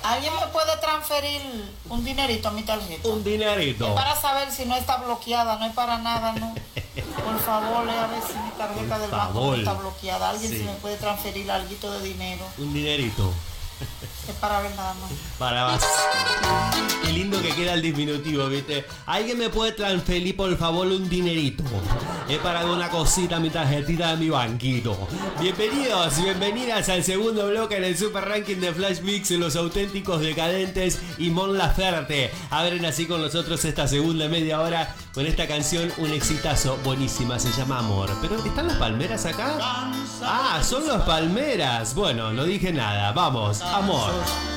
¿Alguien me puede transferir un dinerito a mi tarjeta? Un dinerito. Es para saber si no está bloqueada, no es para nada, ¿no? Por favor, a ver si mi tarjeta del banco no está bloqueada. Alguien Sí. si me puede transferir algo de dinero. Un dinerito. Es para ver nada más. Para más. Qué lindo que queda el diminutivo, ¿viste? ¿Alguien me puede transferir, por favor, un dinerito? Es para una cosita, mi tarjetita de mi banquito. Bienvenidos, bienvenidas al segundo bloque en el Super Ranking de Flash Mix, Los Auténticos Decadentes y Mon Laferte. Abren así con nosotros esta segunda media hora con esta canción, un exitazo, buenísima, se llama Amor. ¿Pero están las palmeras acá? Ah, son las palmeras. Bueno, no dije nada, vamos, Amor.